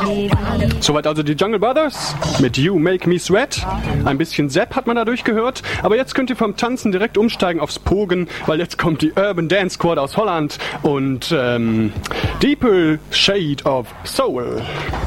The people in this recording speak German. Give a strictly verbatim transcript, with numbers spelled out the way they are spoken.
Soweit also die Jungle Brothers mit You Make Me Sweat. Ein bisschen Zapp hat man dadurch gehört, aber jetzt könnt ihr vom Tanzen direkt umsteigen aufs Pogen, weil jetzt kommt die Urban Dance Squad aus Holland und ähm, Deeper Shade of Soul.